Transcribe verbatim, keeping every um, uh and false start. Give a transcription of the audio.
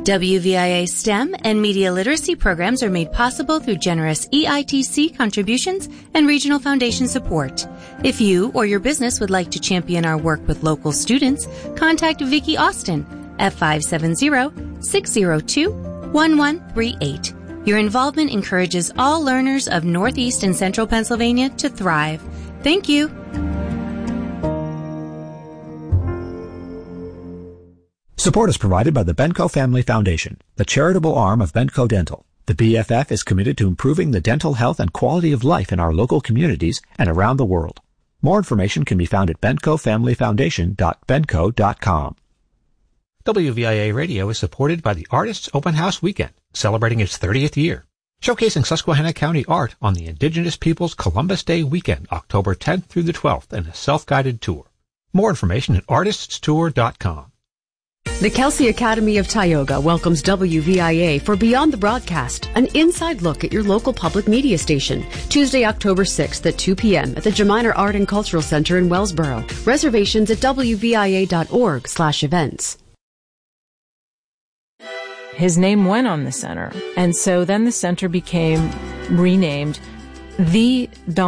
W V I A STEM and media literacy programs are made possible through generous E I T C contributions and regional foundation support. If you or your business would like to champion our work with local students, contact Vicki Austin at five seven zero, six zero two, one one three eight. Your involvement encourages all learners of Northeast and Central Pennsylvania to thrive. Thank you. Support is provided by the Benco Family Foundation, the charitable arm of Benco Dental. The B F F is committed to improving the dental health and quality of life in our local communities and around the world. More information can be found at benco family foundation dot benco dot com. W V I A Radio is supported by the Artists Open House Weekend, celebrating its thirtieth year, showcasing Susquehanna County art on the Indigenous Peoples Columbus Day weekend, October tenth through the twelfth, in a self-guided tour. More information at artists tour dot com. The Kelsey Academy of Tioga welcomes W V I A for Beyond the Broadcast, an inside look at your local public media station. Tuesday, October sixth at two p.m. at the Geminer Art and Cultural Center in Wellsboro. Reservations at w v i a dot org slash events. His name went on the center, and so then the center became renamed the